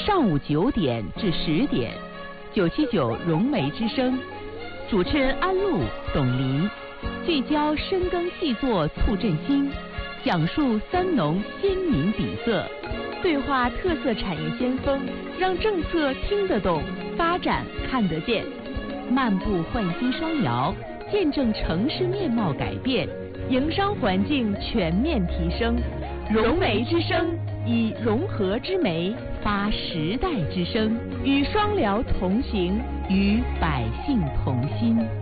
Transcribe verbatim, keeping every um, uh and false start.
上午九点至十点，九七九融媒之声，主持人安陆、董琳，聚焦深耕细作促振兴，讲述三农鲜明底色，对话特色产业先锋，让政策听得懂，发展看得见，漫步焕新双摇，见证城市面貌改变，营商环境全面提升。融媒之声，以融合之媒发时代之声，与双辽同行，与百姓同心。